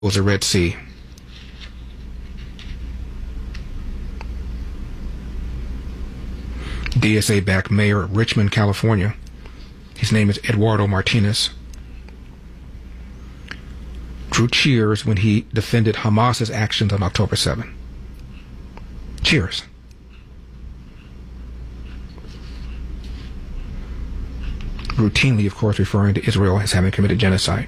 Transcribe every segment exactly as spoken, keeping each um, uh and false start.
was the Red Sea. D S A-backed mayor of Richmond, California, his name is Eduardo Martinez, drew cheers when he defended Hamas's actions on October seventh. Cheers. Routinely, of course, referring to Israel as having committed genocide.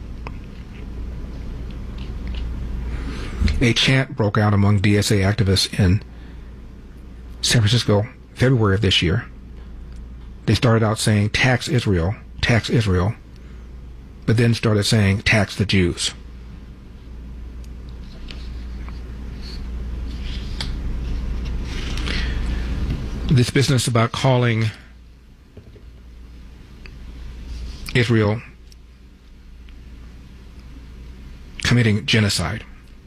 A chant broke out among D S A activists in San Francisco, February of this year. They started out saying, tax Israel, tax Israel, but then started saying, tax the Jews. This business about calling Israel committing genocide.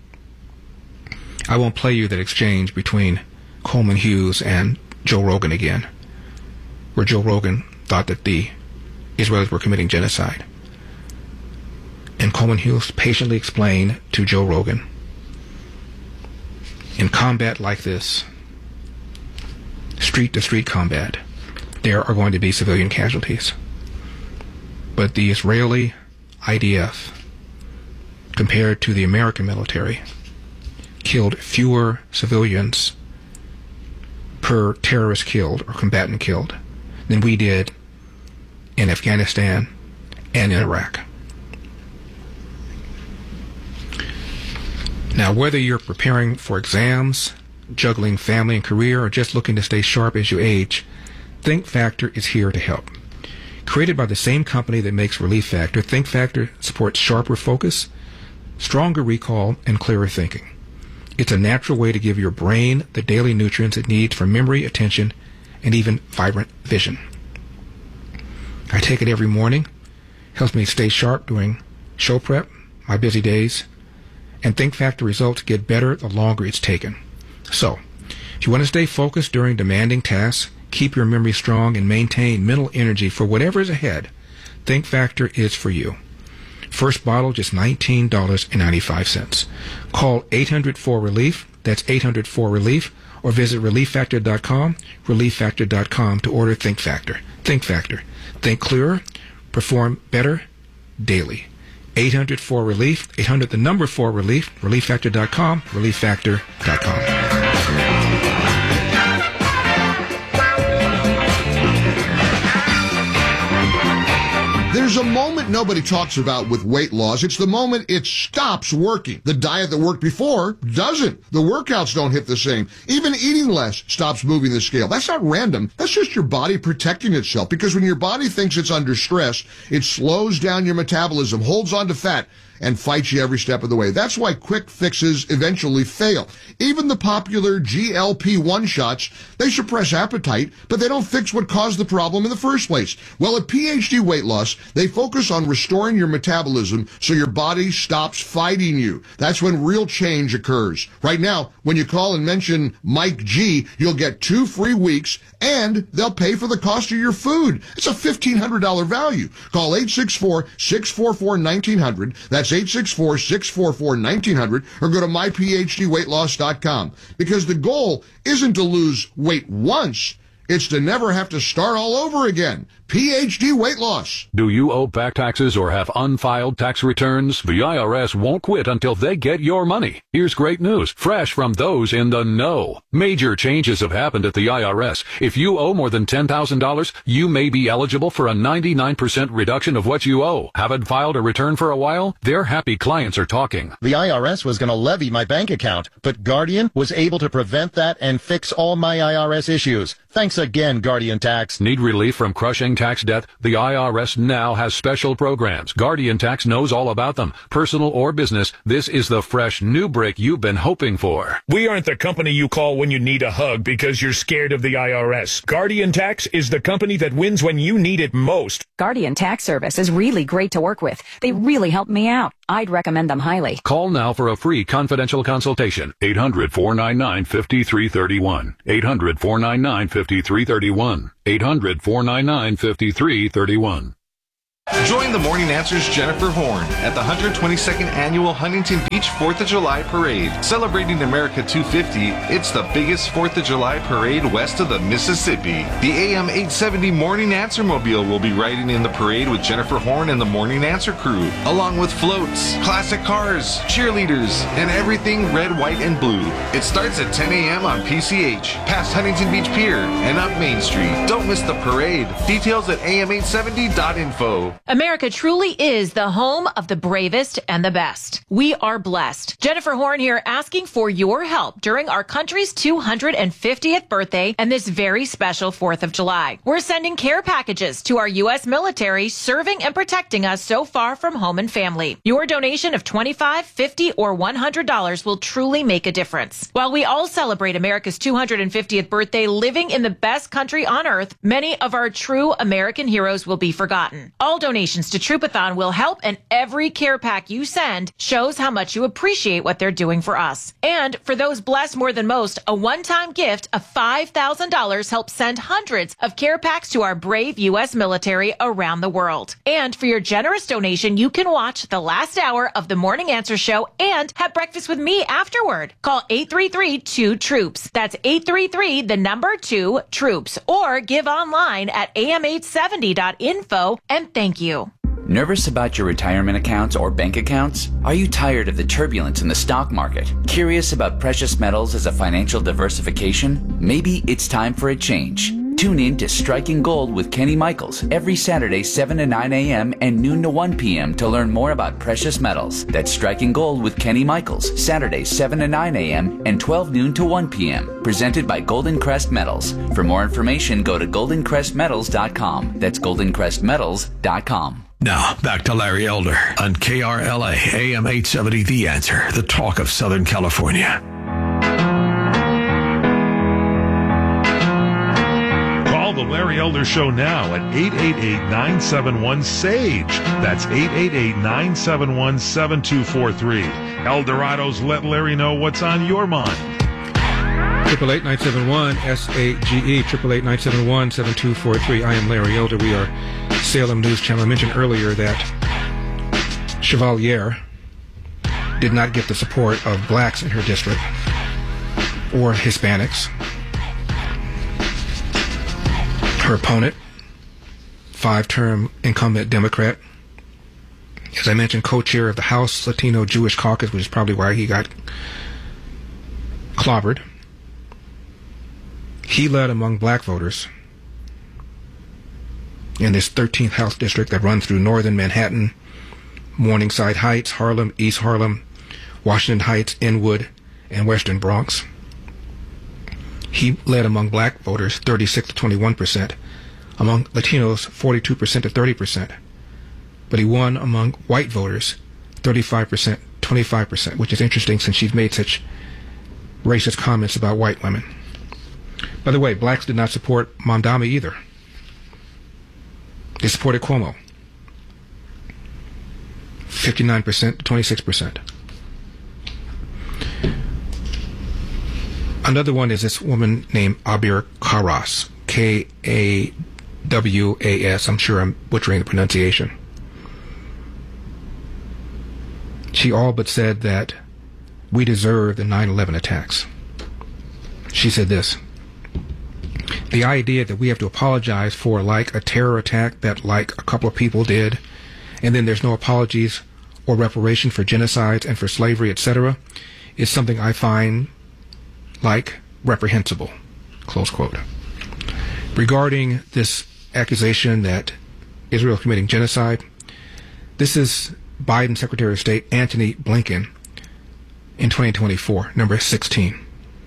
I won't play you that exchange between Coleman Hughes and Joe Rogan again, where Joe Rogan thought that the Israelis were committing genocide. And Coleman Hughes patiently explained to Joe Rogan, in combat like this, street-to-street combat, there are going to be civilian casualties. But the Israeli I D F, compared to the American military, killed fewer civilians per terrorist killed or combatant killed than we did in Afghanistan and in Iraq. Now, whether you're preparing for exams, juggling family and career, or just looking to stay sharp as you age, Think Factor is here to help. Created by the same company that makes Relief Factor, Think Factor supports sharper focus, stronger recall, and clearer thinking. It's a natural way to give your brain the daily nutrients it needs for memory, attention, and even vibrant vision. I take it every morning. Helps me stay sharp during show prep, my busy days, and Think Factor results get better the longer it's taken. So, if you want to stay focused during demanding tasks, keep your memory strong, and maintain mental energy for whatever is ahead, Think Factor is for you. First bottle, just nineteen dollars and ninety-five cents. Call eight hundred four relief, that's eight hundred four relief, or visit relief factor dot com, relief factor dot com to order Think Factor. Think Factor. Think clearer, perform better daily. eight hundred four relief, eight hundred the number four relief, relief factor dot com, relief factor dot com. There's a moment nobody talks about with weight loss. It's the moment it stops working. The diet that worked before doesn't. The workouts don't hit the same. Even eating less stops moving the scale. That's not random. That's just your body protecting itself, because when your body thinks it's under stress, it slows down your metabolism, holds on to fat, and fights you every step of the way. That's why quick fixes eventually fail. Even the popular G L P one shots, they suppress appetite, but they don't fix what caused the problem in the first place. Well, at P H D Weight Loss, they focus on restoring your metabolism so your body stops fighting you. That's when real change occurs. Right now, when you call and mention Mike G, you'll get two free weeks, and they'll pay for the cost of your food. It's a fifteen hundred dollars value. Call eight six four, six four four, one nine zero zero. That's eight six four, six four four, one nine zero zero, or go to my p h d weight loss dot com. Because the goal isn't to lose weight once, it's to never have to start all over again. P H D Weight Loss. Do you owe back taxes or have unfiled tax returns? The I R S won't quit until they get your money. Here's great news, fresh from those in the know. Major changes have happened at the I R S. If you owe more than ten thousand dollars, you may be eligible for a ninety-nine percent reduction of what you owe. Haven't filed a return for a while? Their happy clients are talking. The I R S was going to levy my bank account, but Guardian was able to prevent that and fix all my I R S issues. Thanks again, Guardian Tax. Need relief from crushing tax debt? The I R S now has special programs. Guardian Tax knows all about them. Personal or business, this is the fresh new break you've been hoping for. We aren't the company you call when you need a hug because you're scared of the I R S. Guardian Tax is the company that wins when you need it most. Guardian Tax Service is really great to work with. They really helped me out. I'd recommend them highly. Call now for a free confidential consultation. eight hundred, four nine nine, five three three one. eight hundred, four nine nine, five three three one. eight hundred, four nine nine, five three three one. Join the Morning Answer's Jennifer Horn at the one hundred twenty-second Annual Huntington Beach fourth of July Parade. Celebrating America two fifty, it's the biggest fourth of July parade west of the Mississippi. The A M eight seventy Morning Answer Mobile will be riding in the parade with Jennifer Horn and the Morning Answer crew, along with floats, classic cars, cheerleaders, and everything red, white, and blue. It starts at ten a.m. on P C H, past Huntington Beach Pier, and up Main Street. Don't miss the parade. Details at A M eight seventy dot info. America truly is the home of the bravest and the best. We are blessed. Jennifer Horn here asking for your help during our country's two hundred fiftieth birthday and this very special fourth of July. We're sending care packages to our U S military serving and protecting us so far from home and family. Your donation of twenty-five dollars, fifty dollars, or one hundred dollars will truly make a difference. While we all celebrate America's two hundred fiftieth birthday living in the best country on earth, many of our true American heroes will be forgotten. All donations to Troopathon will help, and every care pack you send shows how much you appreciate what they're doing for us. And for those blessed more than most, a one-time gift of five thousand dollars helps send hundreds of care packs to our brave U S military around the world. And for your generous donation, you can watch the last hour of the Morning Answer Show and have breakfast with me afterward. Call eight three three, two, troops. That's eight three three, the number two, troops. Or give online at A M eight seventy dot info, and thank you. Nervous about your retirement accounts or bank accounts? Are you tired of the turbulence in the stock market? Curious about precious metals as a financial diversification? Maybe it's time for a change. Tune in to Striking Gold with Kenny Michaels every Saturday, seven to nine a.m. and noon to one p.m. to learn more about precious metals. That's Striking Gold with Kenny Michaels, Saturdays, seven to nine a.m. and twelve noon to one p.m. Presented by Golden Crest Metals. For more information, go to golden crest metals dot com. That's golden crest metals dot com. Now, back to Larry Elder on K R L A, A M eight seventy, The Answer, the talk of Southern California. Call the Larry Elder Show now at eight eight eight, nine seven one, S A G E. That's eight eight eight, nine seven one, seven two four three. Eldorado's Let Larry Know What's on Your Mind. Triple eight nine seven one S A G E, triple eight nine seven one seven two four three. I am Larry Elder. We are Salem News Channel. I mentioned earlier that Chevalier did not get the support of blacks in her district or Hispanics. Her opponent, five-term incumbent Democrat, as I mentioned, co-chair of the House Latino Jewish Caucus, which is probably why he got clobbered. He led among black voters in this thirteenth House district that runs through northern Manhattan, Morningside Heights, Harlem, East Harlem, Washington Heights, Inwood, and Western Bronx. He led among black voters thirty-six to twenty-one percent, among Latinos forty-two percent to thirty percent. But he won among white voters thirty-five percent, twenty-five percent, which is interesting since she's made such racist comments about white women. By the way, blacks did not support Mamdani either. They supported Cuomo. fifty-nine percent to twenty-six percent. Another one is this woman named Abir Karas, K A W A S. I'm sure I'm butchering the pronunciation. She all but said that we deserve the nine eleven attacks. She said this: the idea that we have to apologize for like a terror attack that like a couple of people did, and then there's no apologies or reparation for genocides and for slavery, et cetera, is something I find like reprehensible, close quote. Regarding this accusation that Israel is committing genocide, this is Biden Secretary of State Antony Blinken in twenty twenty-four, number sixteen.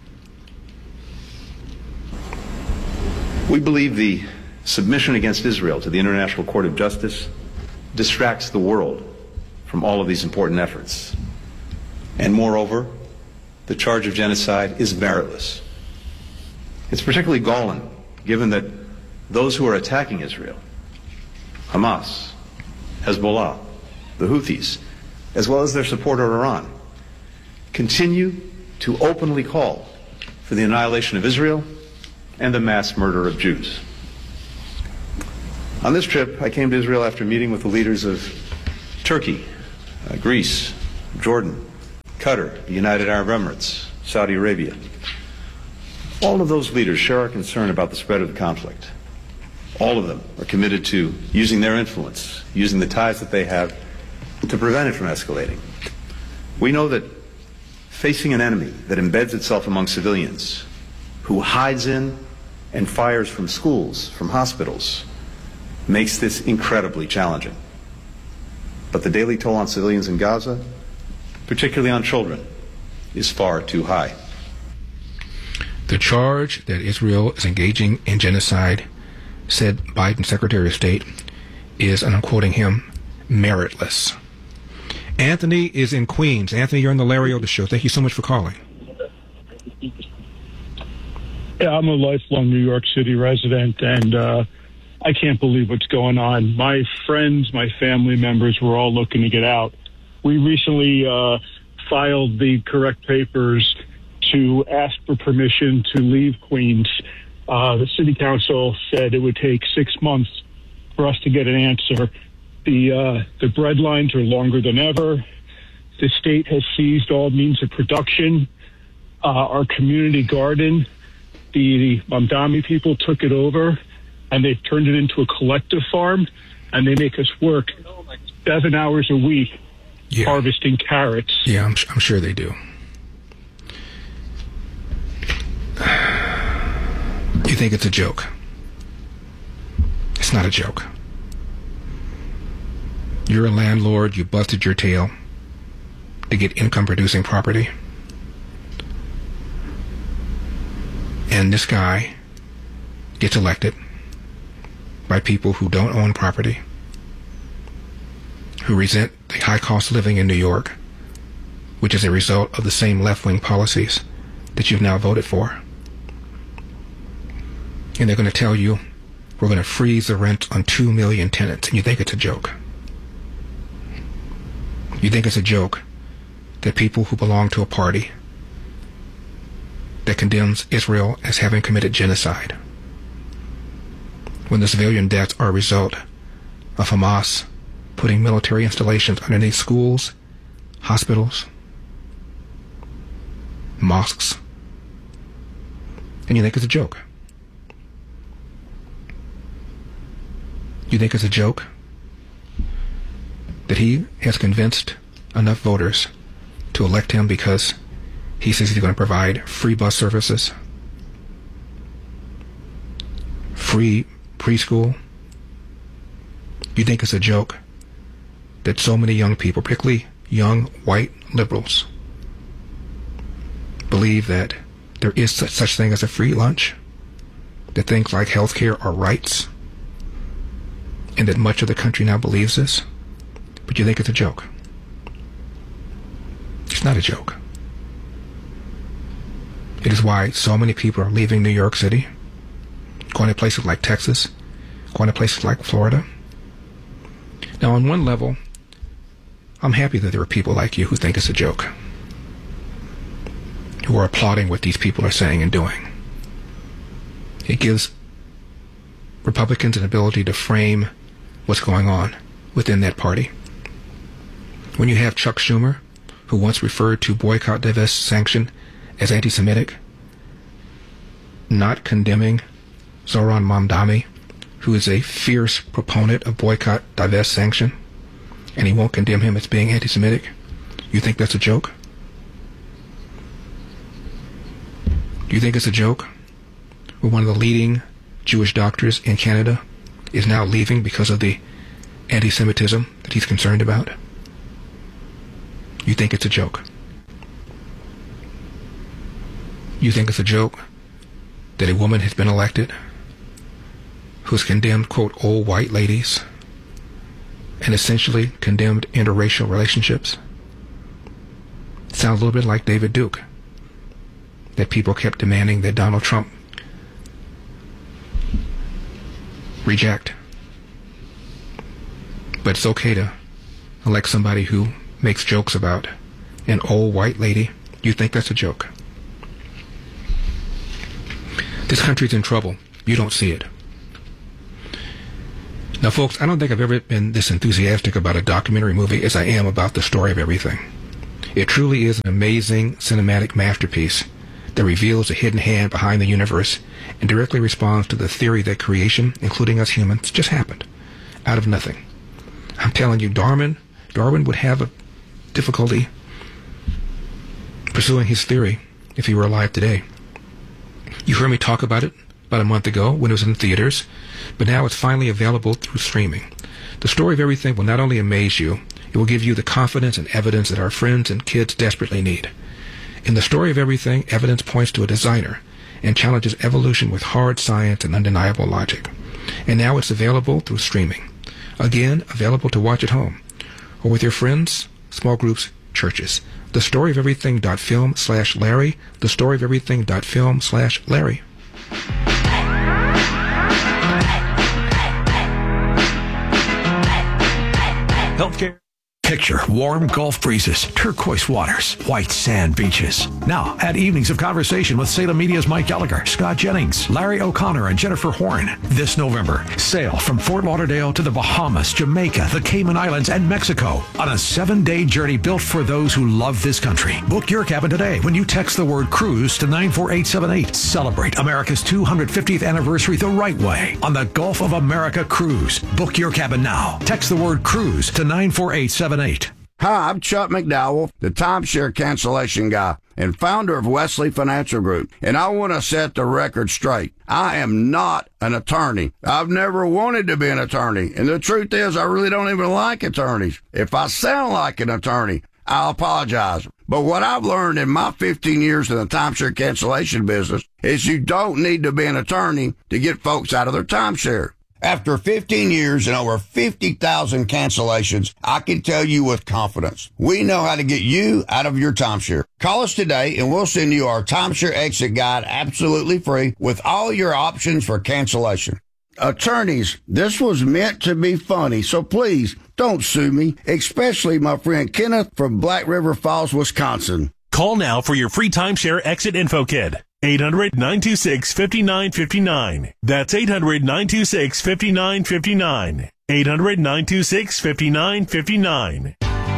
We believe the submission against Israel to the International Court of Justice distracts the world from all of these important efforts. And moreover, the charge of genocide is meritless. It's particularly galling, given that those who are attacking Israel, Hamas, Hezbollah, the Houthis, as well as their supporter Iran, continue to openly call for the annihilation of Israel and the mass murder of Jews. On this trip, I came to Israel after meeting with the leaders of Turkey, uh, Greece, Jordan, Qatar, the United Arab Emirates, Saudi Arabia. All of those leaders share our concern about the spread of the conflict. All of them are committed to using their influence, using the ties that they have to prevent it from escalating. We know that facing an enemy that embeds itself among civilians, who hides in and fires from schools, from hospitals, makes this incredibly challenging. But the daily toll on civilians in Gaza, particularly on children, is far too high. The charge that Israel is engaging in genocide, said Biden's Secretary of State, is, and I'm quoting him, meritless. Anthony is in Queens. Anthony, you're on the Larry Elder Show. Thank you so much for calling. Yeah, I'm a lifelong New York City resident, and uh, I can't believe what's going on. My friends, my family members were all looking to get out. We recently uh, filed the correct papers to ask for permission to leave Queens. Uh, the city council said it would take six months for us to get an answer. The uh, the bread lines are longer than ever. The state has seized all means of production. Uh, our community garden, the, the Mamdani people took it over, and they've turned it into a collective farm, and they make us work seven hours a week yeah. harvesting carrots. Yeah, I'm, I'm sure they do. You think it's a joke? It's not a joke. You're a landlord, you busted your tail to get income-producing property. And this guy gets elected by people who don't own property, who resent the high cost of living in New York, which is a result of the same left-wing policies that you've now voted for. And they're going to tell you, we're going to freeze the rent on two million tenants, and you think it's a joke. You think it's a joke that people who belong to a party that condemns Israel as having committed genocide, when the civilian deaths are a result of Hamas putting military installations underneath schools, hospitals, mosques, and you think it's a joke. You think it's a joke that he has convinced enough voters to elect him because he says he's going to provide free bus services, free preschool? You think it's a joke that so many young people, particularly young white liberals, believe that there is such, such thing as a free lunch, that things like health care are rights, and that much of the country now believes this? But you think it's a joke. It's not a joke. It is why so many people are leaving New York City, going to places like Texas, going to places like Florida. Now, on one level, I'm happy that there are people like you who think it's a joke, who are applauding what these people are saying and doing. It gives Republicans an ability to frame what's going on within that party. When you have Chuck Schumer, who once referred to boycott, divest, sanction as anti-Semitic, not condemning Zoran Mamdani, who is a fierce proponent of boycott, divest, sanction, and he won't condemn him as being anti-Semitic, you think that's a joke? Do you think it's a joke when one of the leading Jewish doctors in Canada is now leaving because of the anti-Semitism that he's concerned about? You think it's a joke? You think it's a joke that a woman has been elected who's condemned, quote, old white ladies and essentially condemned interracial relationships? It sounds a little bit like David Duke, that people kept demanding that Donald Trump reject. But it's okay to elect somebody who makes jokes about an old white lady. You think that's a joke? This country's in trouble. You don't see it. Now, folks, I don't think I've ever been this enthusiastic about a documentary movie as I am about The Story of Everything. It truly is an amazing cinematic masterpiece that reveals a hidden hand behind the universe and directly responds to the theory that creation, including us humans, just happened out of nothing. I'm telling you, Darwin, Darwin would have a difficulty pursuing his theory if he were alive today. You heard me talk about it about a month ago when it was in theaters, but now it's finally available through streaming. The Story of Everything will not only amaze you, it will give you the confidence and evidence that our friends and kids desperately need. In The Story of Everything, evidence points to a designer and challenges evolution with hard science and undeniable logic. And now it's available through streaming. Again, available to watch at home or with your friends, small groups, churches. The Story of Everything dot film slash Larry. The Story of Everything dot film slash Larry. Healthcare. Picture warm Gulf breezes, turquoise waters, white sand beaches. Now, add evenings of conversation with Salem Media's Mike Gallagher, Scott Jennings, Larry O'Connor, and Jennifer Horn. This November, sail from Fort Lauderdale to the Bahamas, Jamaica, the Cayman Islands, and Mexico on a seven-day journey built for those who love this country. Book your cabin today when you text the word cruise to nine four eight seven eight. Celebrate America's two hundred fiftieth anniversary the right way on the Gulf of America Cruise. Book your cabin now. Text the word cruise to nine four eight seven eight. Hi, I'm Chuck McDowell, the timeshare cancellation guy and founder of Wesley Financial Group, and I want to set the record straight. I am not an attorney. I've never wanted to be an attorney, and the truth is I really don't even like attorneys. If I sound like an attorney, I'll apologize. But what I've learned in my fifteen years in the timeshare cancellation business is you don't need to be an attorney to get folks out of their timeshare. After fifteen years and over fifty thousand cancellations, I can tell you with confidence, we know how to get you out of your timeshare. Call us today and we'll send you our timeshare exit guide absolutely free with all your options for cancellation. Attorneys, this was meant to be funny, so please don't sue me, especially my friend Kenneth from Black River Falls, Wisconsin. Call now for your free timeshare exit info kit. eight hundred, nine two six, five nine five nine. That's eight hundred, nine two six, five nine five nine. eight hundred, nine two six, five nine five nine.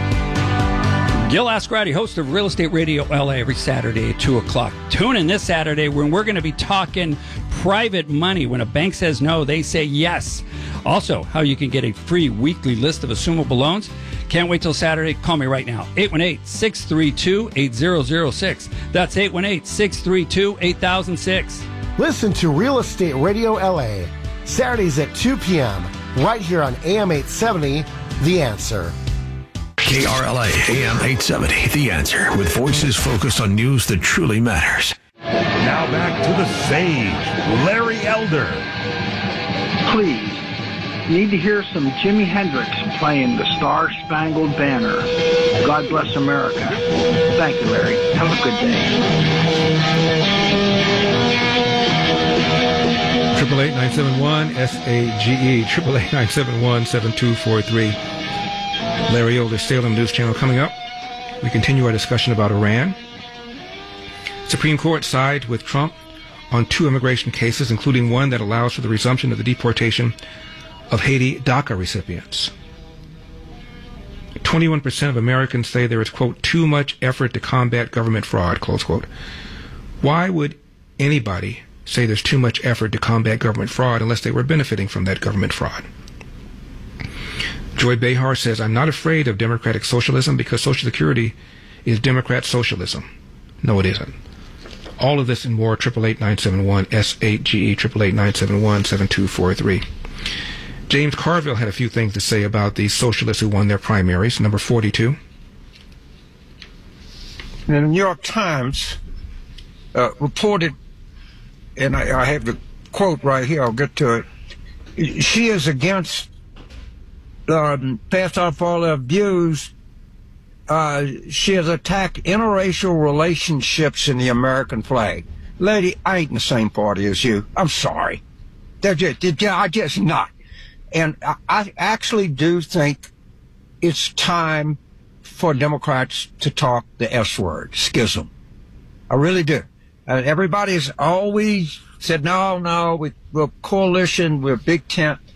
Gil Ascarati, host of Real Estate Radio L A, every Saturday at two o'clock. Tune in this Saturday when we're going to be talking private money. When a bank says no, they say yes. Also, how you can get a free weekly list of assumable loans. Can't wait till Saturday. Call me right now. eight one eight, six three two, eight zero zero six. That's eight one eight, six three two, eight thousand six. Listen to Real Estate Radio L A, Saturdays at two p.m., right here on A M eight seventy, The Answer. K R L A A M eight seventy, The Answer, with voices focused on news that truly matters. Now back to the sage, Larry Elder. Please, need to hear some Jimi Hendrix playing the Star Spangled Banner. God bless America. Thank you, Larry. Have a good day. Triple eight nine seven one S A G E. Triple eight nine seven one seven two four three. Larry Elder, Salem News Channel. Coming up, we continue our discussion about Iran. Supreme Court sides with Trump on two immigration cases, including one that allows for the resumption of the deportation of Haiti DACA recipients. twenty-one percent of Americans say there is, quote, too much effort to combat government fraud, close quote. Why would anybody say there's too much effort to combat government fraud unless they were benefiting from that government fraud? Joy Behar says, I'm not afraid of democratic socialism because Social Security is Democrat socialism. No, it isn't. All of this and more, triple eight nine seven one S eight G E, triple eight nine seven one seven two four three. James Carville had a few things to say about the socialists who won their primaries. Number forty-two. The New York Times uh, reported, and I, I have the quote right here, I'll get to it. She is against, um, passed off all her views. Uh, she has attacked interracial relationships in the American flag. Lady, I ain't in the same party as you. I'm sorry. They're just, they're, I just not. And I, I actually do think it's time for Democrats to talk the S word, schism. I really do. Uh, everybody's always said, no, no, we, we're a coalition, we're a big tent.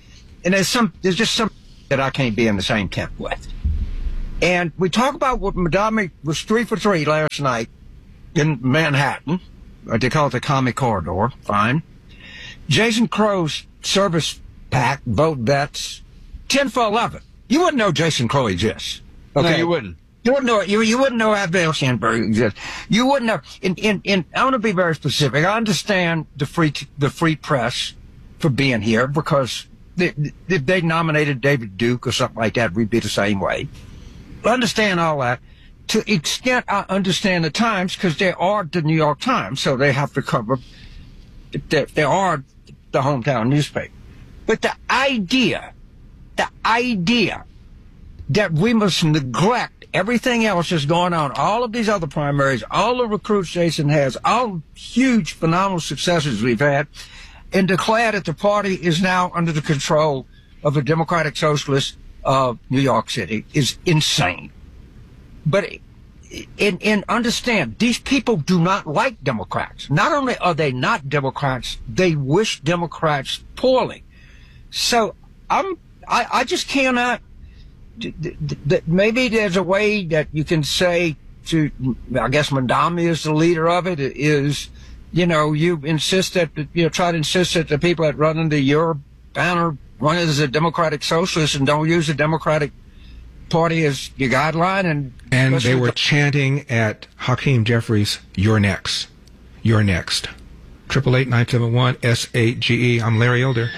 and there's some, there's just some that I can't be in the same camp with. And we talk about what Madame was three for three last night in Manhattan. They call it the Commie Corridor. Fine. Jason Crow's service pack, vote bets, ten for eleven. You wouldn't know Jason Crow exists. Okay, no, you wouldn't. You wouldn't know you. You wouldn't know Abigail Sandberg exists. You wouldn't know. In, in, in, I want to be very specific. I understand the free the free press for being here because they, if they nominated David Duke or something like that, we'd be the same way. I understand all that. To the extent I understand the Times, because they are the New York Times, so they have to cover. They, they are the hometown newspaper. But the idea, the idea that we must neglect everything else that's going on, all of these other primaries, all the recruits Jason has, all huge, phenomenal successes we've had, and declare that the party is now under the control of the Democratic Socialists of New York City is insane. But in, in understand, these people do not like Democrats. Not only are they not Democrats, they wish Democrats poorly. So I'm, I, I just cannot. Maybe there's a way that you can say to, I guess Madame is the leader of it, is, you know, you insist that, you know, try to insist that the people that run under your banner run as a Democratic Socialist and don't use the Democratic Party as your guideline. And and they were chanting at Hakeem Jeffries, "You're next. You're next." Triple eight nine seven one S eight G E. I'm Larry Elder.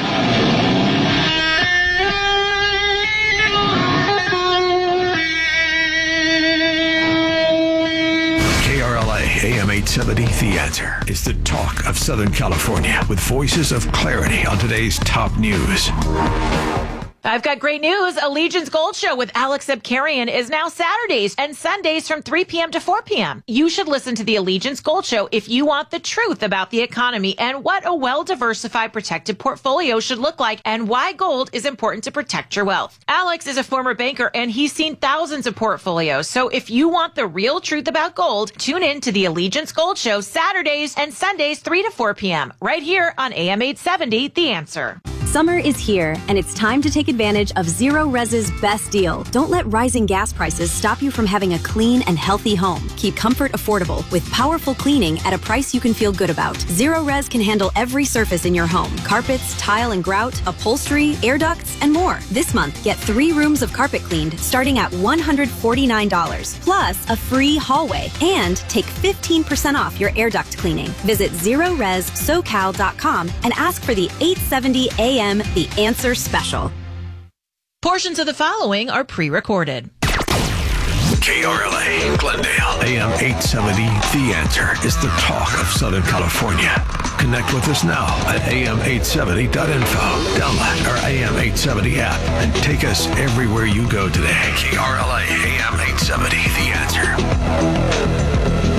A M eight seventy, The Answer, is the talk of Southern California with voices of clarity on today's top news. I've got great news. Allegiance Gold Show with Alex Abkarian is now Saturdays and Sundays from three p.m. to four p.m. You should listen to the Allegiance Gold Show if you want the truth about the economy and what a well-diversified protected portfolio should look like and why gold is important to protect your wealth. Alex is a former banker and he's seen thousands of portfolios. So if you want the real truth about gold, tune in to the Allegiance Gold Show Saturdays and Sundays three to four p.m. right here on A M eight seventy, The Answer. Summer is here, and it's time to take advantage of Zero Res's best deal. Don't let rising gas prices stop you from having a clean and healthy home. Keep comfort affordable with powerful cleaning at a price you can feel good about. Zero Res can handle every surface in your home: carpets, tile and grout, upholstery, air ducts, and more. This month, get three rooms of carpet cleaned starting at one hundred forty-nine dollars, plus a free hallway, and take fifteen percent off your air duct cleaning. Visit zero res socal dot com and ask for the eight seventy A M The Answer Special. Portions of the following are pre-recorded. K R L A, Glendale, A M eight seventy, The Answer is the talk of Southern California. Connect with us now at A M eight seventy dot info. Download our A M eight seventy app and take us everywhere you go today. K R L A, A M eight seventy, The Answer.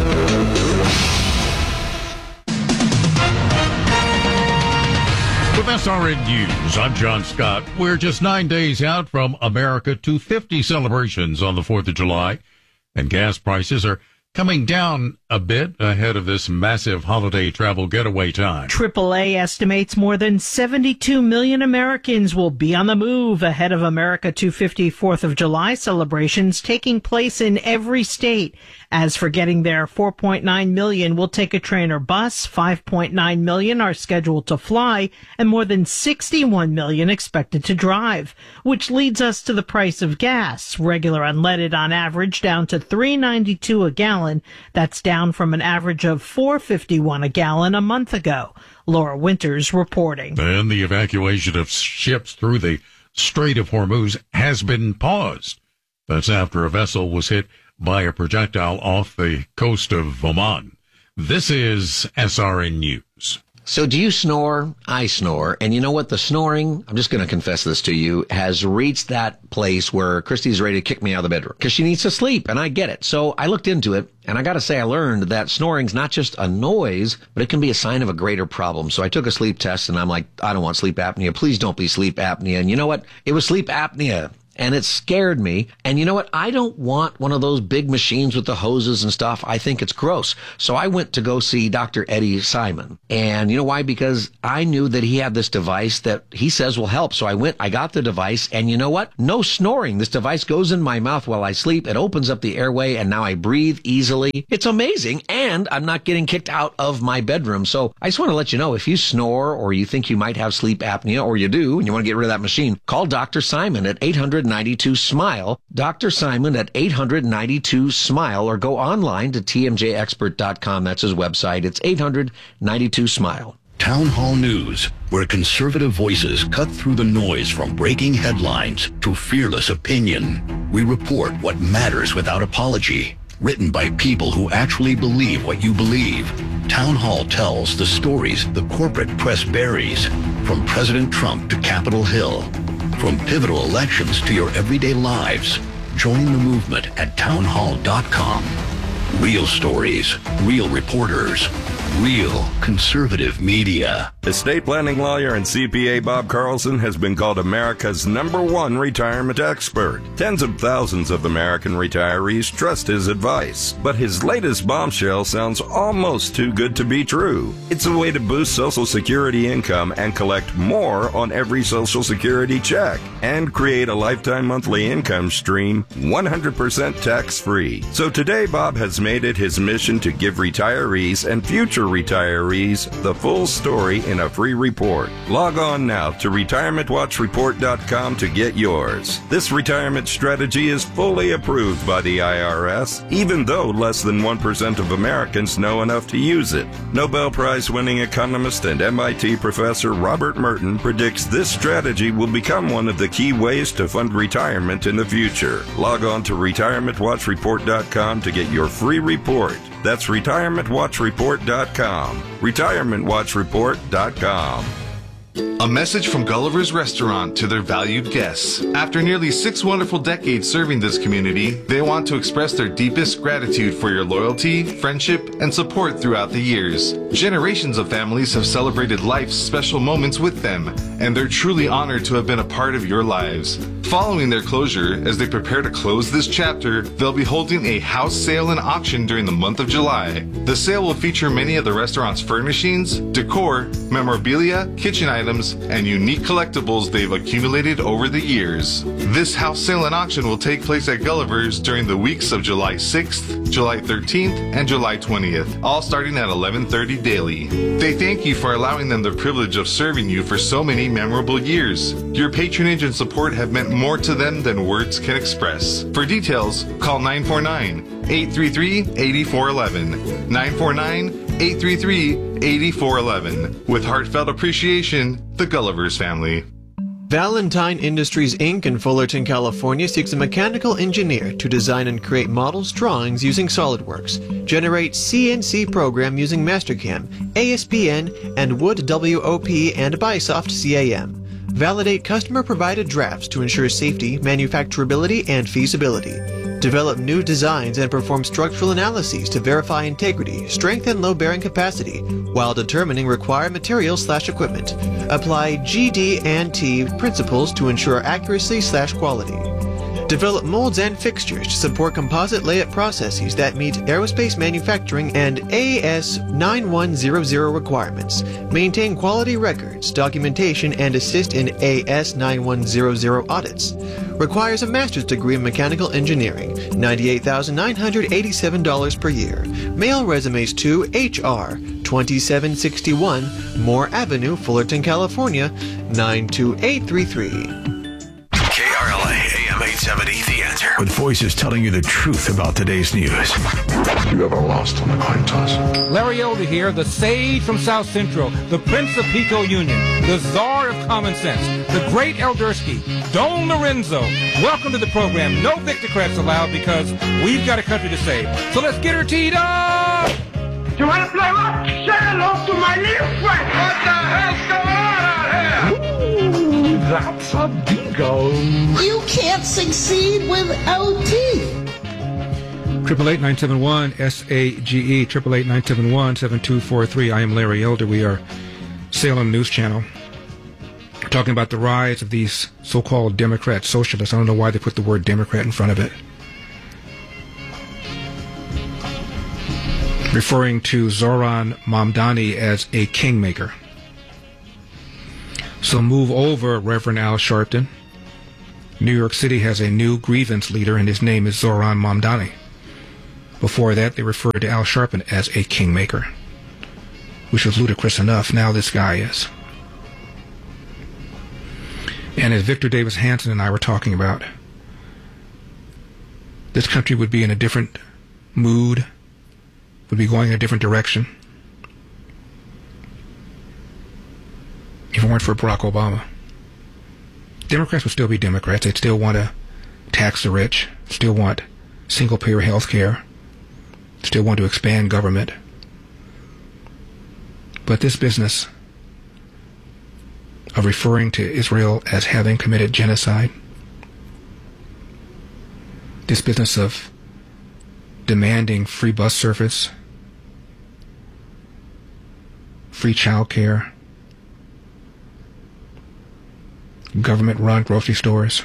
With S R N News, I'm John Scott. We're just nine days out from America two fifty celebrations on the fourth of July, and gas prices are coming down a bit ahead of this massive holiday travel getaway time. triple A estimates more than seventy-two million Americans will be on the move ahead of America two fifty fourth of July celebrations taking place in every state. As for getting there, four point nine million will take a train or bus, five point nine million are scheduled to fly, and more than sixty-one million expected to drive. Which leads us to the price of gas. Regular unleaded on average down to three ninety-two a gallon. That's down from an average of four fifty-one a gallon a month ago. Laura Winters reporting. And the evacuation of ships through the Strait of Hormuz has been paused. That's after a vessel was hit by a projectile off the coast of Oman. This is S R N News. So do you snore? I snore. And you know what? The snoring, I'm just going to confess this to you, has reached that place where Christy's ready to kick me out of the bedroom because she needs to sleep, and I get it. So I looked into it, and I got to say I learned that snoring's not just a noise, but it can be a sign of a greater problem. So I took a sleep test, and I'm like, I don't want sleep apnea. Please don't be sleep apnea. And you know what? It was sleep apnea. and it scared me. And you know what? I don't want one of those big machines with the hoses and stuff. I think it's gross. So I went to go see Doctor Eddie Simon. And you know why? Because I knew that he had this device that he says will help. So I went, I got the device, and you know what? No snoring. This device goes in my mouth while I sleep. It opens up the airway, and now I breathe easily. It's amazing, and I'm not getting kicked out of my bedroom. So I just want to let you know, if you snore or you think you might have sleep apnea, or you do, and you want to get rid of that machine, call Doctor Simon at eight hundred ninety-two SMILE. Doctor Simon at eight hundred ninety-two SMILE, or go online to T M J expert dot com. That's his website. It's eight hundred ninety-two SMILE. Town Hall News, where conservative voices cut through the noise from breaking headlines to fearless opinion. We report what matters without apology. Written by people who actually believe what you believe. Town Hall tells the stories the corporate press buries, from President Trump to Capitol Hill, from pivotal elections to your everyday lives. Join the movement at town hall dot com. Real stories, real reporters, real conservative media. Estate planning lawyer and C P A Bob Carlson has been called America's number one retirement expert. Tens of thousands of American retirees trust his advice, but his latest bombshell sounds almost too good to be true. It's a way to boost Social Security income and collect more on every Social Security check and create a lifetime monthly income stream one hundred percent tax-free. So today, Bob has made it his mission to give retirees and future retirees the full story in a free report. Log on now to retirement watch report dot com to get yours. This retirement strategy is fully approved by the I R S, even though less than one percent of Americans know enough to use it. Nobel Prize-winning economist and M I T professor Robert Merton predicts this strategy will become one of the key ways to fund retirement in the future. Log on to retirement watch report dot com to get your free report. That's retirement watch report dot com. retirement watch report dot com. A message from Gulliver's Restaurant to their valued guests. After nearly six wonderful decades serving this community, they want to express their deepest gratitude for your loyalty, friendship, and support throughout the years. Generations of families have celebrated life's special moments with them, and they're truly honored to have been a part of your lives. Following their closure, as they prepare to close this chapter, they'll be holding a house sale and auction during the month of July. The sale will feature many of the restaurant's furnishings, decor, memorabilia, kitchen items, and unique collectibles they've accumulated over the years. This house sale and auction will take place at Gulliver's during the weeks of July sixth, July thirteenth, and July twentieth, all starting at eleven thirty daily. They thank you for allowing them the privilege of serving you for so many memorable years. Your patronage and support have meant more to them than words can express. For details, call nine four nine, eight three three, eight four one one, nine four nine, eight three three, eight four one one. With heartfelt appreciation, the Gulliver's family. Valentine Industries, Incorporated in Fullerton, California seeks a mechanical engineer to design and create models, drawings using SolidWorks, generate C N C program using Mastercam, A S P N, and Wood W O P and Bisoft C A M. Validate customer-provided drafts to ensure safety, manufacturability, and feasibility. Develop new designs and perform structural analyses to verify integrity, strength, and load-bearing capacity, while determining required materials slash equipment. Apply G D and T principles to ensure accuracy slash quality. Develop molds and fixtures to support composite layup processes that meet aerospace manufacturing and A S nine one zero zero requirements. Maintain quality records, documentation, and assist in A S nine one zero zero audits. Requires a master's degree in mechanical engineering, ninety-eight thousand nine hundred eighty-seven dollars per year. Mail resumes to H R twenty-seven sixty-one Moore Avenue, Fullerton, California, nine two eight three three. K R L A A M eight seventy, The Answer. With voices telling you the truth about today's news. You ever lost on the coin toss? Larry Elder here, the sage from South Central, the Prince of Pico Union, the czar of common sense, the great Eldersky, Don Lorenzo. Welcome to the program. No Victocrats allowed because we've got a country to save. So let's get her teed up! You want to play what? Say hello to my little friend. What the hell's going on out here? Ooh, that's a bingo. You can't succeed without teeth. Triple eight nine seven one S A G E. Triple eight nine seven one seven two four three. I am Larry Elder. We are Salem News Channel. talking about the rise of these so-called Democrat socialists. I don't know why they put the word Democrat in front of it. Referring to Zohran Mamdani as a kingmaker. So move over, Reverend Al Sharpton. New York City has a new grievance leader, and his name is Zohran Mamdani. Before that, they referred to Al Sharpton as a kingmaker, which was ludicrous enough. Now this guy is. And as Victor Davis Hanson and I were talking about, this country would be in a different mood, would be going in a different direction if it weren't for Barack Obama. Democrats would still be Democrats. They'd still want to tax the rich, still want single-payer health care, still want to expand government. But this business of referring to Israel as having committed genocide, this business of demanding free bus service, free child care, government-run grocery stores.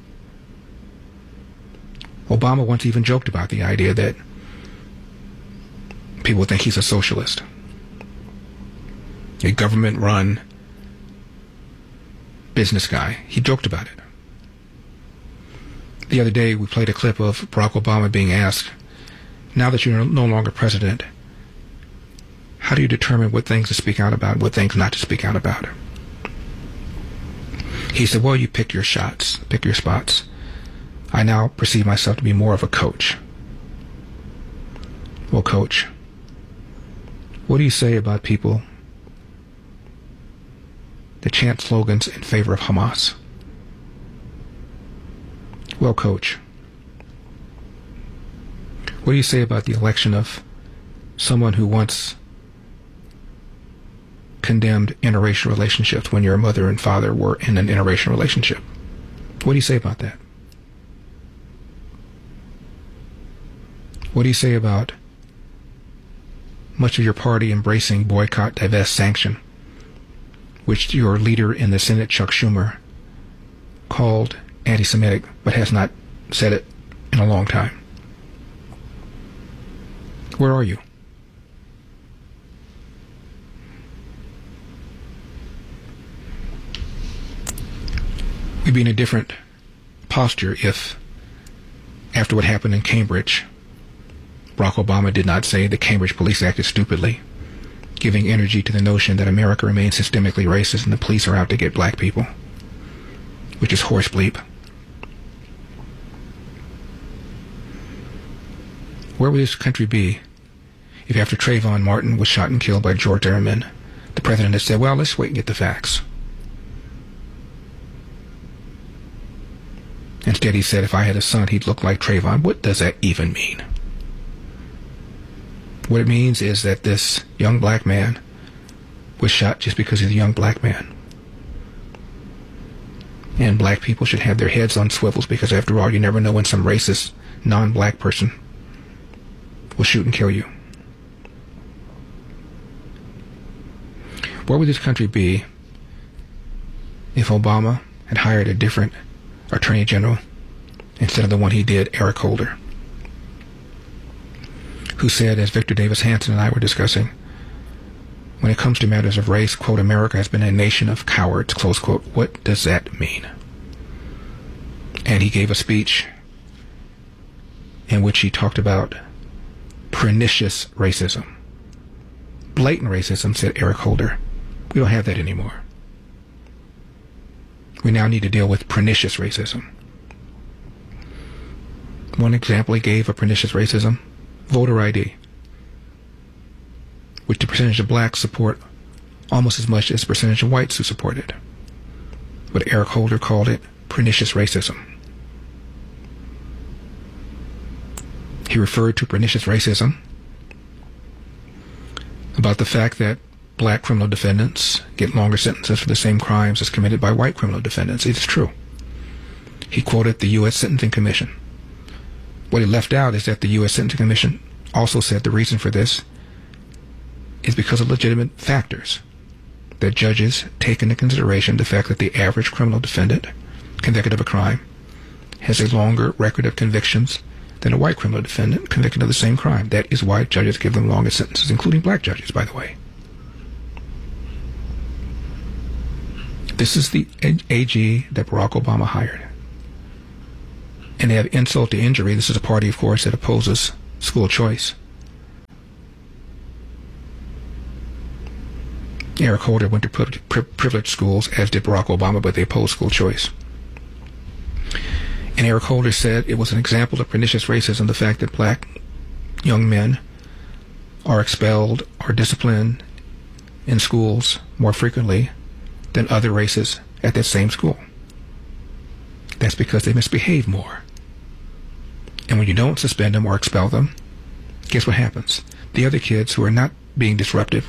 Obama once even joked about the idea that people think he's a socialist. A government-run business guy. He joked about it. The other day, we played a clip of Barack Obama being asked, now that you're no longer president, how do you determine what things to speak out about, what things not to speak out about? He said, well, you pick your shots, pick your spots. I now perceive myself to be more of a coach. Well, coach, what do you say about people that chant slogans in favor of Hamas? Well, coach, what do you say about the election of someone who once condemned interracial relationships when your mother and father were in an interracial relationship? What do you say about that? What do you say about much of your party embracing boycott, divest, sanction, which your leader in the Senate, Chuck Schumer, called anti-Semitic, but has not said it in a long time? Where are you? We'd be in a different posture if, after what happened in Cambridge, Barack Obama did not say the Cambridge police acted stupidly, giving energy to the notion that America remains systemically racist and the police are out to get black people, which is horse bleep. Where would this country be if after Trayvon Martin was shot and killed by George Zimmerman, the president had said, well, let's wait and get the facts? Instead, he said, if I had a son, he'd look like Trayvon. What does that even mean? What it means is that this young black man was shot just because he's a young black man. And black people should have their heads on swivels because, after all, you never know when some racist, non-black person will shoot and kill you. Where would this country be if Obama had hired a different Attorney General instead of the one he did, Eric Holder, who said, as Victor Davis Hanson and I were discussing, when it comes to matters of race, quote, America has been a nation of cowards, close quote. What does that mean? And he gave a speech in which he talked about pernicious racism. Blatant racism, said Eric Holder. We don't have that anymore. We now need to deal with pernicious racism. One example he gave of pernicious racism, voter I D, which the percentage of blacks support almost as much as the percentage of whites who support it. But Eric Holder called it pernicious racism. He referred to pernicious racism about the fact that black criminal defendants get longer sentences for the same crimes as committed by white criminal defendants. It's true. He quoted the U S Sentencing Commission. What he left out is that the U S Sentencing Commission also said the reason for this is because of legitimate factors. that judges take into consideration the fact that the average criminal defendant convicted of a crime has a longer record of convictions than a white criminal defendant convicted of the same crime. That is why judges give them longer sentences, including black judges, by the way. This is the A G that Barack Obama hired. And they have insult to injury. This is a party, of course, that opposes school choice. Eric Holder went to pri- pri- privileged schools, as did Barack Obama, but they opposed school choice. And Eric Holder said it was an example of pernicious racism, the fact that black young men are expelled or disciplined in schools more frequently than other races at that same school. That's because they misbehave more. And when you don't suspend them or expel them, guess what happens? The other kids who are not being disruptive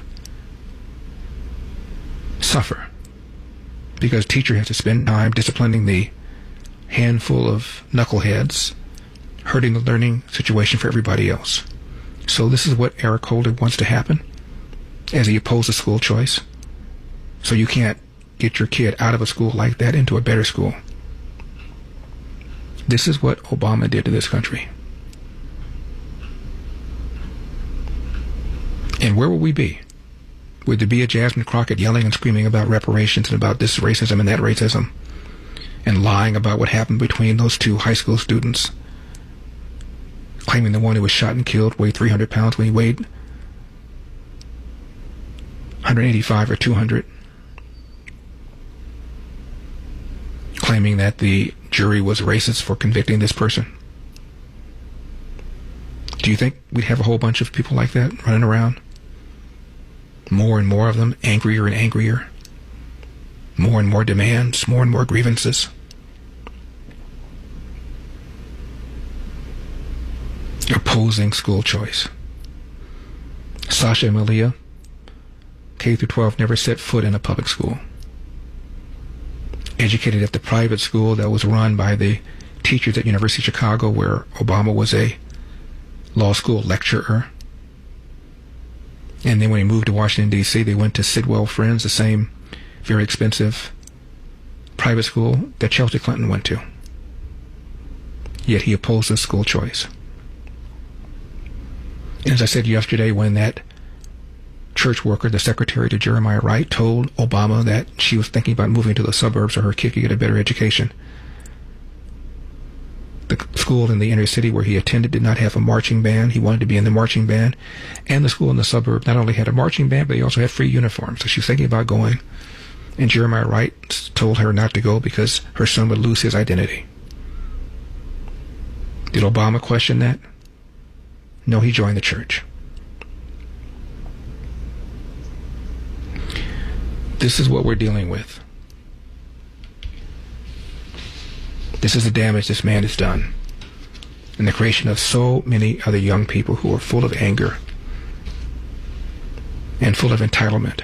suffer, because teacher has to spend time disciplining the handful of knuckleheads, hurting the learning situation for everybody else. So this is what Eric Holder wants to happen, as he opposes school choice. So you can't get your kid out of a school like that into a better school. This is what Obama did to this country. And where will we be? Would there be a Jasmine Crockett yelling and screaming about reparations and about this racism and that racism, and lying about what happened between those two high school students, claiming the one who was shot and killed weighed three hundred pounds when he weighed one hundred eighty-five or two hundred, claiming that the jury was racist for convicting this person? Do you think we'd have a whole bunch of people like that running around? More and more of them, angrier and angrier. More and more demands, more and more grievances. Opposing school choice. Sasha and Malia, K through twelve, never set foot in a public school. Educated at the private school that was run by the teachers at University of Chicago, where Obama was a law school lecturer. And then when he moved to Washington, D C, they went to Sidwell Friends, the same very expensive private school that Chelsea Clinton went to. Yet he opposes school choice. And as I said yesterday, when that church worker, the secretary to Jeremiah Wright, told Obama that she was thinking about moving to the suburbs so her kid could get a better education, the school in the inner city where he attended did not have a marching band. He wanted to be in the marching band. And the school in the suburb not only had a marching band, but they also had free uniforms. So she was thinking about going. And Jeremiah Wright told her not to go because her son would lose his identity. Did Obama question that? No, he joined the church. This is what we're dealing with. This is the damage this man has done, and the creation of so many other young people who are full of anger and full of entitlement.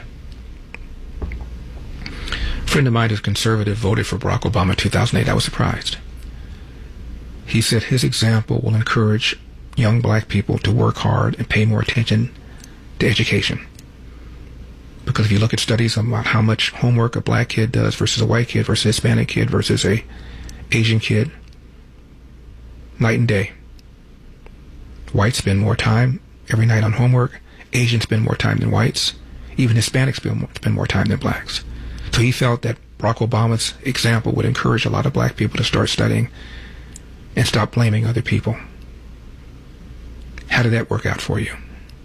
A friend of mine who's conservative voted for Barack Obama in two thousand eight. I was surprised. He said his example will encourage young black people to work hard and pay more attention to education. Because if you look at studies about how much homework a black kid does versus a white kid versus a Hispanic kid versus a Asian kid, night and day. Whites spend more time every night on homework. Asians spend more time than whites. Even Hispanics spend more, spend more time than blacks. So he felt that Barack Obama's example would encourage a lot of black people to start studying and stop blaming other people. How did that work out for you?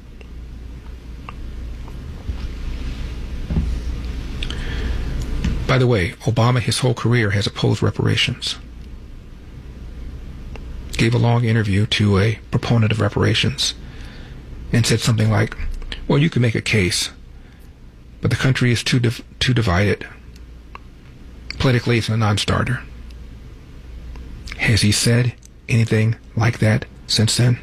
By the way, Obama, his whole career, has opposed reparations. Gave a long interview to a proponent of reparations and said something like, well, you can make a case, but the country is too div- too divided. Politically, it's a non-starter. Has he said anything like that since then?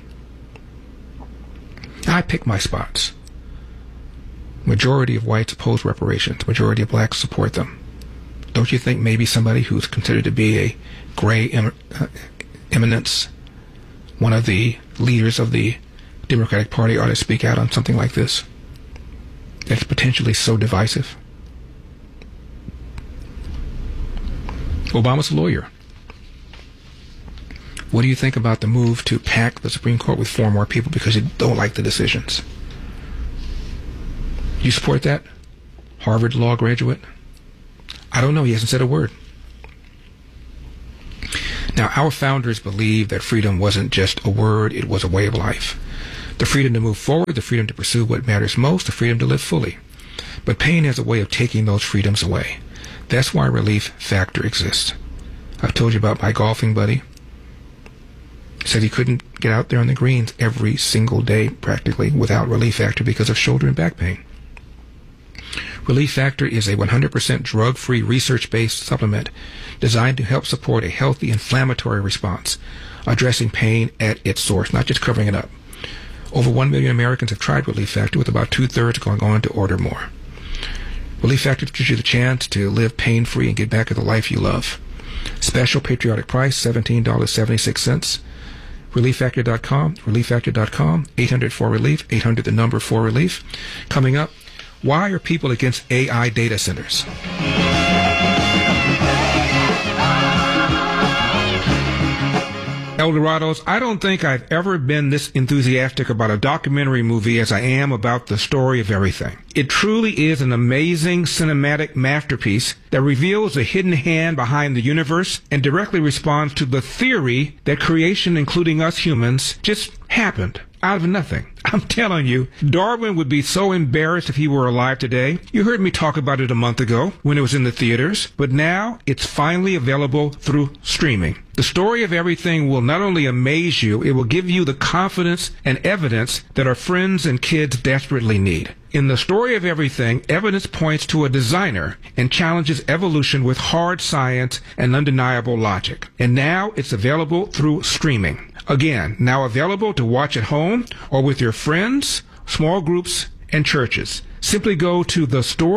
I pick my spots. Majority of whites oppose reparations. Majority of blacks support them. Don't you think maybe somebody who's considered to be a gray em- uh, eminence, one of the leaders of the Democratic Party, ought to speak out on something like this? That's potentially so divisive. Obama's a lawyer. What do you think about the move to pack the Supreme Court with four more people because you don't like the decisions? You support that? Harvard law graduate? I don't know. He hasn't said a word. Now, our founders believed that freedom wasn't just a word, it was a way of life. The freedom to move forward, the freedom to pursue what matters most, the freedom to live fully. But pain has a way of taking those freedoms away. That's why Relief Factor exists. I've told you about my golfing buddy. He said he couldn't get out there on the greens every single day, practically, without Relief Factor because of shoulder and back pain. Relief Factor is a one hundred percent drug-free, research-based supplement designed to help support a healthy inflammatory response, addressing pain at its source, not just covering it up. Over one million Americans have tried Relief Factor, with about two-thirds going on to order more. Relief Factor gives you the chance to live pain-free and get back to the life you love. Special patriotic price, seventeen dollars and seventy-six cents. relief factor dot com, relief factor dot com, eight hundred four relief, eight hundred the number four relief. Coming up, why are people against A I data centers? Eldorados, I don't think I've ever been this enthusiastic about a documentary movie as I am about The Story of Everything. It truly is an amazing cinematic masterpiece that reveals the hidden hand behind the universe and directly responds to the theory that creation, including us humans, just happened out of nothing. I'm telling you, Darwin would be so embarrassed if he were alive today. You heard me talk about it a month ago when it was in the theaters, but now it's finally available through streaming. The Story of Everything will not only amaze you, it will give you the confidence and evidence that our friends and kids desperately need. In The Story of Everything, evidence points to a designer and challenges evolution with hard science and undeniable logic. And now it's available through streaming. Again, now available to watch at home or with your friends, small groups, and churches. Simply go to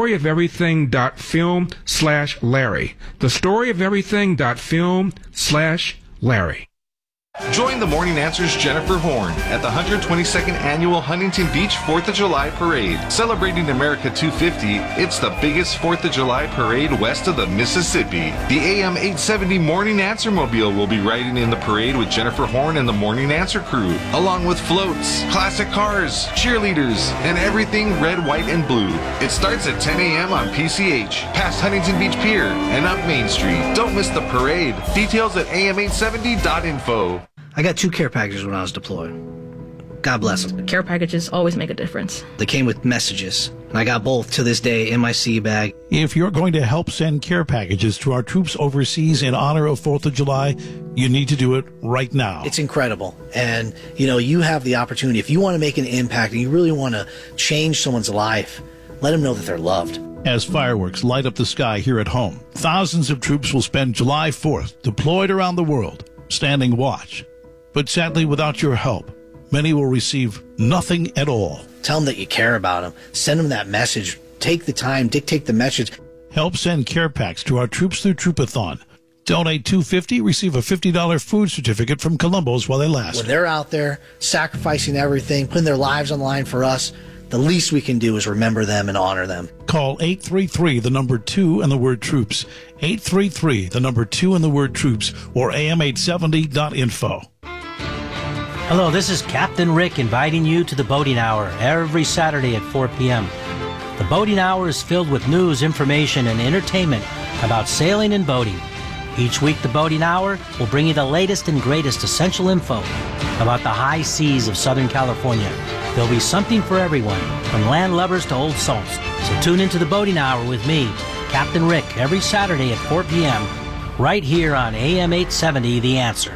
thestoryoferything.film slash Larry. Thestoryoferything.film slash Larry. Join the Morning Answer's Jennifer Horn at the one hundred twenty-second Annual Huntington Beach fourth of July Parade. Celebrating America two fifty, it's the biggest fourth of July parade west of the Mississippi. The A M eight seventy Morning Answer Mobile will be riding in the parade with Jennifer Horn and the Morning Answer crew, along with floats, classic cars, cheerleaders, and everything red, white, and blue. It starts at ten a.m. on P C H, past Huntington Beach Pier, and up Main Street. Don't miss the parade. Details at A M eight seventy dot info. I got two care packages when I was deployed. God bless them. Care packages always make a difference. They came with messages, and I got both to this day in my sea bag. If you're going to help send care packages to our troops overseas in honor of fourth of July, you need to do it right now. It's incredible. And, you know, you have the opportunity. If you want to make an impact and you really want to change someone's life, let them know that they're loved. As fireworks light up the sky here at home, thousands of troops will spend July fourth deployed around the world, standing watch. But sadly, without your help, many will receive nothing at all. Tell them that you care about them. Send them that message. Take the time, dictate the message. Help send care packs to our Troops Through Troopathon. Donate two hundred fifty dollars, receive a fifty dollars food certificate from Columbo's while they last. When they're out there sacrificing everything, putting their lives on the line for us, the least we can do is remember them and honor them. Call eight three three, the number two, and the word troops. eight three three, the number two, and the word troops, or A M eight seventy dot info. Hello, this is Captain Rick inviting you to the Boating Hour every Saturday at four p.m. The Boating Hour is filled with news, information, and entertainment about sailing and boating. Each week, the Boating Hour will bring you the latest and greatest essential info about the high seas of Southern California. There'll be something for everyone, from land lovers to old salts. So tune into the Boating Hour with me, Captain Rick, every Saturday at four p.m. right here on A M eight seventy, The Answer.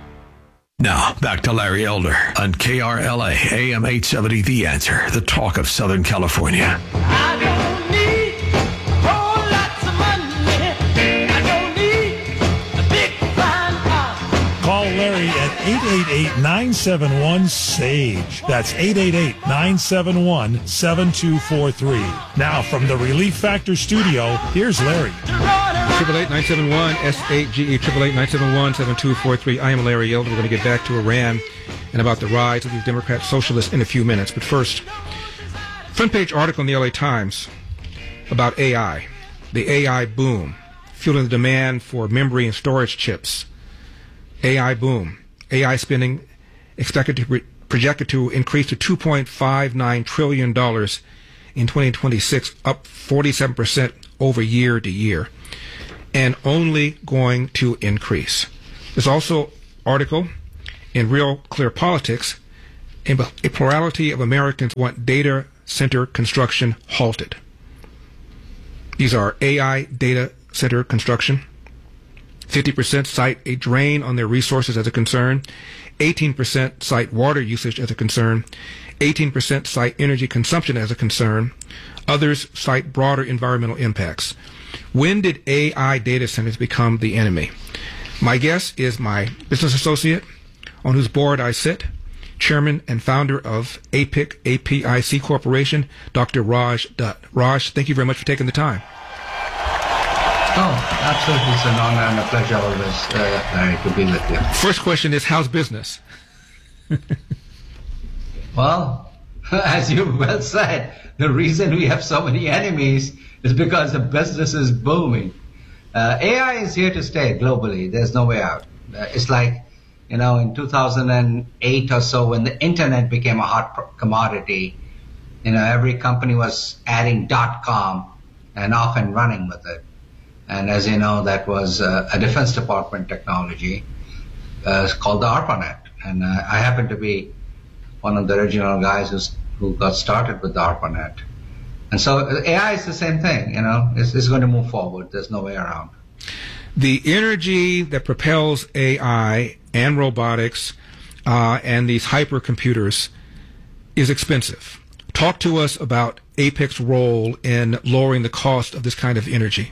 Now, back to Larry Elder on K R L A, A M eight seventy, The Answer, the talk of Southern California. I don't need whole lots of money. I don't need a big fine house. Call Larry at eight eight eight, nine seven one, S A G E. That's eight eight eight, nine seven one, seven two four three. Now, from the Relief Factor studio, here's Larry. eight eight eight, nine seven one, S A G E, eight eight eight, nine seven one, seven two four three. I am Larry Elder. We're going to get back to Iran and about the rise of these Democrat socialists in a few minutes. But first, front page article in the L A Times about A I, the A I boom. fueling the demand for memory and storage chips. A I boom. A I spending expected to re- projected to increase to two point five nine trillion dollars in twenty twenty-six, up forty-seven percent over year to year, and only going to increase. There's also an article in Real Clear Politics. A plurality of Americans want data center construction halted. These are A I data center construction. fifty percent cite a drain on their resources as a concern. eighteen percent cite water usage as a concern. eighteen percent cite energy consumption as a concern. Others cite broader environmental impacts. When did A I data centers become the enemy? My guess is my business associate, on whose board I sit, chairman and founder of A P I C, A P I C Corporation, Doctor Raj Dutt. Raj, thank you very much for taking the time. Oh, absolutely. It's an honor and a pleasure always, uh, Larry, to be with you. First question is, how's business? Well, as you well said, the reason we have so many enemies is because the business is booming. Uh, A I is here to stay globally. There's no way out. Uh, it's like, you know, in two thousand eight or so, when the internet became a hot commodity, you know, every company was adding .com and off and running with it. And as you know, that was uh, a Defense Department technology uh, called the ARPANET. And uh, I happen to be one of the original guys who's, who got started with the ARPANET. And so A I is the same thing, you know, it's, it's going to move forward. There's no way around. The energy that propels A I and robotics uh, and these hypercomputers is expensive. Talk to us about A P I C's role in lowering the cost of this kind of energy.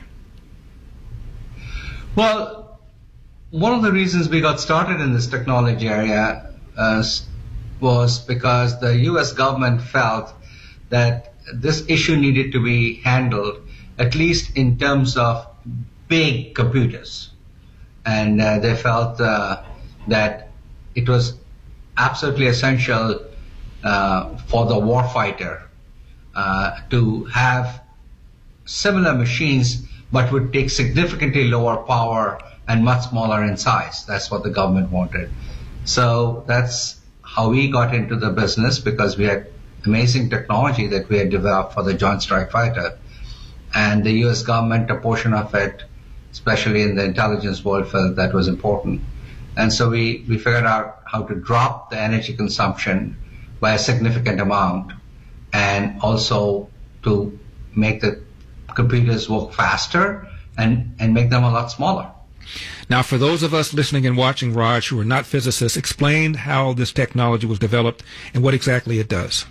Well, one of the reasons we got started in this technology area uh, was because the U S government felt that this issue needed to be handled, at least in terms of big computers. And uh, they felt uh, that it was absolutely essential uh, for the warfighter uh, to have similar machines, but would take significantly lower power and much smaller in size. That's what the government wanted. So that's how we got into the business, because we had amazing technology that we had developed for the Joint Strike Fighter. And the U S government, a portion of it, especially in the intelligence world, felt that was important. And so we, we figured out how to drop the energy consumption by a significant amount, and also to make the computers work faster and, and make them a lot smaller. Now, for those of us listening and watching, Raj, who are not physicists, explain how this technology was developed and what exactly it does.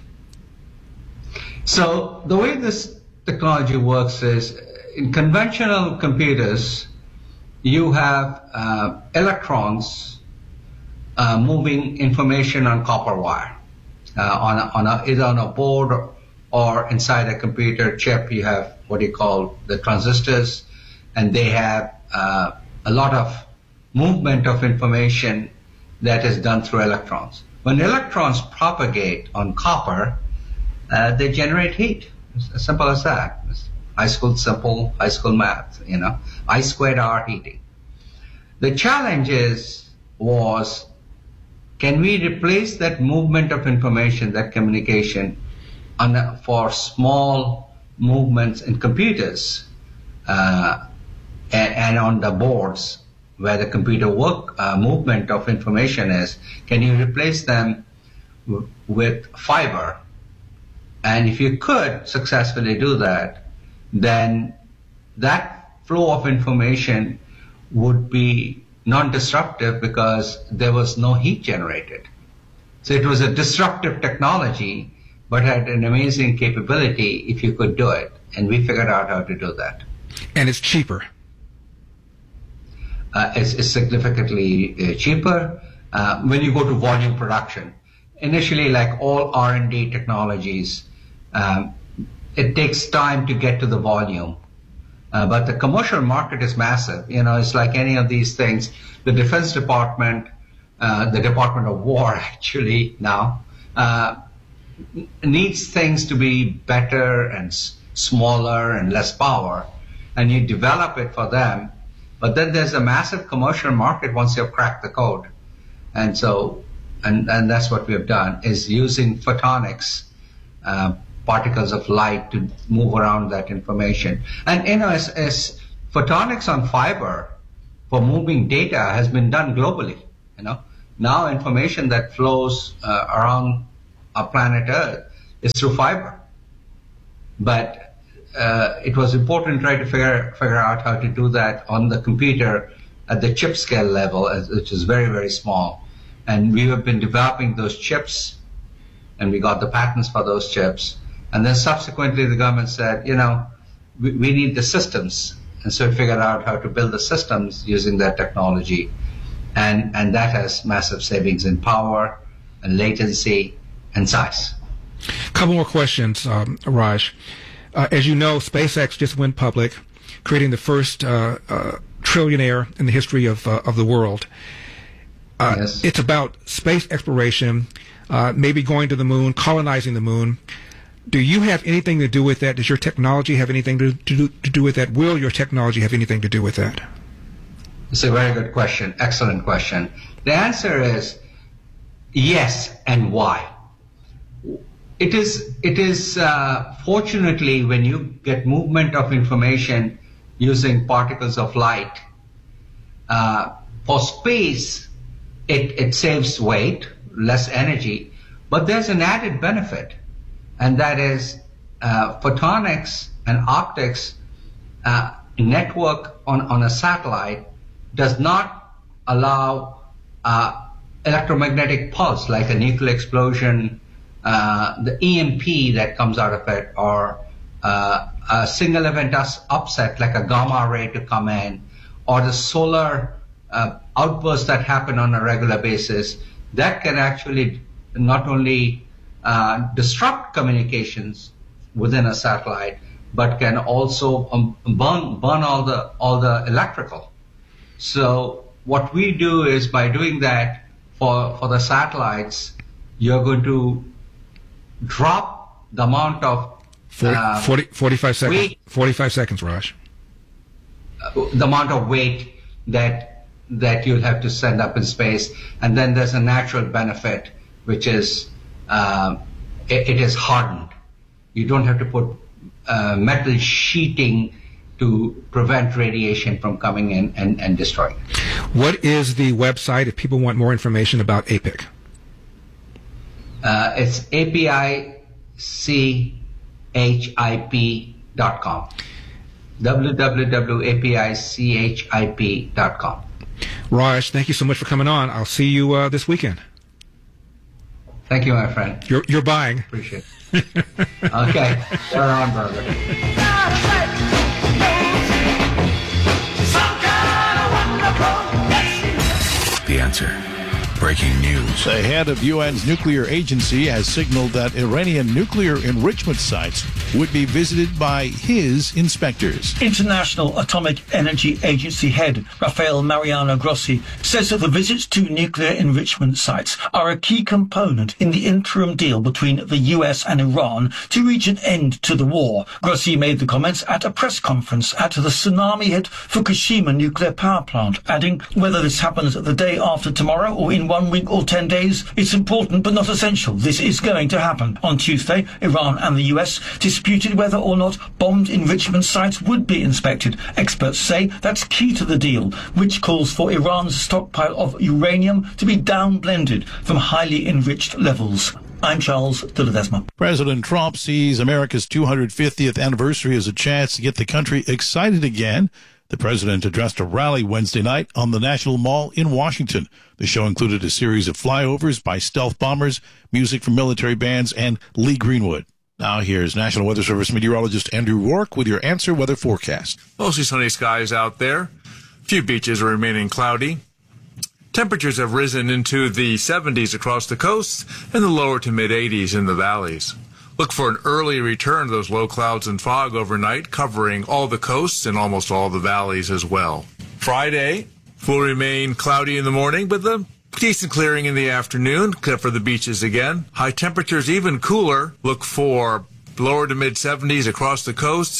So the way this technology works is, in conventional computers, you have uh, electrons uh, moving information on copper wire, uh, on, a, on a, either on a board or, or inside a computer chip. You have what you call the transistors, and they have uh, a lot of movement of information that is done through electrons. When electrons propagate on copper, uh, they generate heat. It's as simple as that. It's high school simple, high school math, you know, I squared R heating. The challenge is, was, can we replace that movement of information, that communication, on a, for small movements in computers uh, and, and on the boards where the computer work uh, movement of information is, can you replace them w- with fiber? And if you could successfully do that, then that flow of information would be non-disruptive because there was no heat generated. So it was a disruptive technology, but had an amazing capability if you could do it. And we figured out how to do that. And it's cheaper. Uh, it's, it's significantly uh, cheaper uh, when you go to volume production. Initially, like all R and D technologies, um, it takes time to get to the volume. Uh, but the commercial market is massive. You know, it's like any of these things. The Defense Department, uh, the Department of War actually now, uh, needs things to be better and s- smaller and less power. and you develop it for them. But then there's a massive commercial market once you've cracked the code. And so, and, and that's what we have done, is using photonics, uh, particles of light, to move around that information. And, you know, as, as photonics on fiber for moving data has been done globally, you know. Now information that flows uh, around our planet Earth is through fiber. But uh, it was important to try to figure, figure out how to do that on the computer at the chip scale level, which is very, very small. And we have been developing those chips, and we got the patents for those chips. And then subsequently the government said, you know, we, we need the systems. And so we figured out how to build the systems using that technology. And, and that has massive savings in power and latency and size. A couple more questions, um, Raj. Uh, as you know, SpaceX just went public, creating the first uh, uh, trillionaire in the history of uh, of the world. Uh, yes. It's about space exploration, uh, maybe going to the moon, colonizing the moon. Do you have anything to do with that? Does your technology have anything to, to, do, to do with that? Will your technology have anything to do with that? It's a very good question. Excellent question. The answer is yes, and why? It is, it is uh, fortunately, when you get movement of information using particles of light, uh, for space, it, it saves weight, less energy, but there's an added benefit, and that is uh, photonics and optics uh, network on, on a satellite does not allow uh, electromagnetic pulse like a nuclear explosion, uh, the E M P that comes out of it, or uh, a single event upset like a gamma ray to come in, or the solar uh, outbursts that happen on a regular basis. That can actually not only uh, disrupt communications within a satellite, but can also um, burn burn all the all the electrical. So what we do is, by doing that for for the satellites, you're going to drop the amount of forty, uh, forty, forty-five seconds. weight, forty-five seconds, Raj. Uh, the amount of weight that that you'll have to send up in space, and then there's a natural benefit, which is uh, it, it is hardened. You don't have to put uh, metal sheeting to prevent radiation from coming in and, and destroying. What is the website if people want more information about A P I C? Uh, it's A P I C H I P dot com. w w w dot A P I C H I P dot com. Raj, thank you so much for coming on. I'll see you uh, this weekend. Thank you, my friend. You're, you're buying. Appreciate it. Okay. You're on, brother. The answer. Breaking news. The head of U N's nuclear agency has signaled that Iranian nuclear enrichment sites would be visited by his inspectors. International Atomic Energy Agency head Rafael Mariano Grossi says that the visits to nuclear enrichment sites are a key component in the interim deal between the U S and Iran to reach an end to the war. Grossi made the comments at a press conference at the tsunami-hit Fukushima nuclear power plant, adding, whether this happens the day after tomorrow or in one week or ten days, it's important but not essential. This is going to happen. On Tuesday, Iran and the U S disputed whether or not bombed enrichment sites would be inspected. Experts say that's key to the deal, which calls for Iran's stockpile of uranium to be down-blended from highly enriched levels. I'm Charles de Ledesma. President Trump sees America's two hundred fiftieth anniversary as a chance to get the country excited again. The president addressed a rally Wednesday night on the National Mall in Washington. The show included a series of flyovers by stealth bombers, music from military bands, and Lee Greenwood. Now here's National Weather Service meteorologist Andrew Rourke with your answer weather forecast. Mostly sunny skies out there. A few beaches are remaining cloudy. Temperatures have risen into the seventies across the coast and the lower to mid eighties in the valleys. Look for an early return of those low clouds and fog overnight, covering all the coasts and almost all the valleys as well. Friday will remain cloudy in the morning, but the decent clearing in the afternoon, except for the beaches again. High temperatures even cooler. Look for lower to mid seventies across the coasts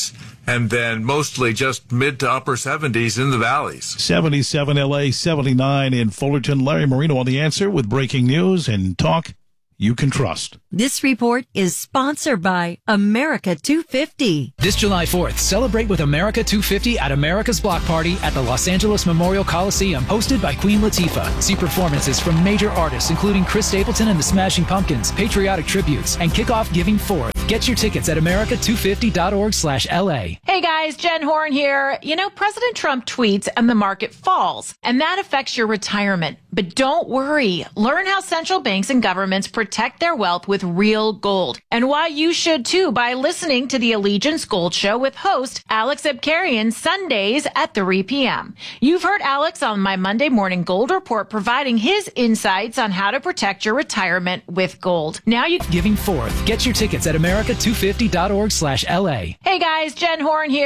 and then mostly just mid to upper seventies in the valleys. seventy-seven L A, seventy-nine in Fullerton. Larry Marino on The Answer with breaking news and talk you can trust. This report is sponsored by America two fifty. This July fourth, celebrate with America two fifty at America's Block Party at the Los Angeles Memorial Coliseum, hosted by Queen Latifah. See performances from major artists including Chris Stapleton and the Smashing Pumpkins, patriotic tributes, and kick off Giving Forth. Get your tickets at america two fifty dot org slash L A. Hey guys, Jen Horn here. You know, President Trump tweets and the market falls, and that affects your retirement. But don't worry. Learn how central banks and governments protect their wealth with real gold, and why you should too by listening to the Allegiance Gold Show with host Alex Abkarian Sundays at three p.m. You've heard Alex on my Monday Morning Gold Report providing his insights on how to protect your retirement with gold. Now you Giving Forth. Get your tickets at america two fifty dot org slash L A. Hey guys, Jen Horn here.